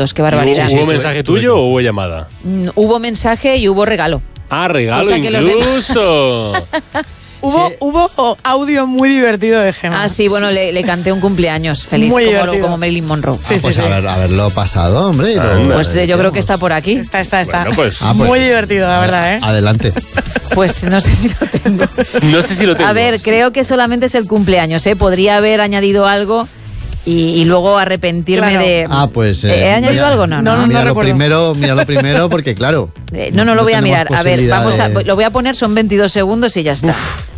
segundos, qué barbaridad. ¿Hubo mensaje tuyo o hubo llamada? Hubo mensaje y hubo regalo. Ah, regalo Cosa que incluso. Hubo audio muy divertido de Gemma. Ah, sí, bueno, le canté un cumpleaños feliz, Muy divertido. como Marilyn Monroe. Sí. Haberlo pasado, hombre. Pues yo creo que está por aquí. Está. Bueno, pues. Muy divertido, la verdad, ¿eh? Adelante. Pues no sé si lo tengo. No sé si lo tengo. A ver, creo que solamente es el cumpleaños, ¿eh? Podría haber añadido algo y luego arrepentirme Claro. de... Pues... ¿He añadido algo? No. Mira lo recuerdo. primero, porque claro... No lo voy a tenemos mirar. A ver, posibilidad lo voy a poner, son 22 segundos y ya está.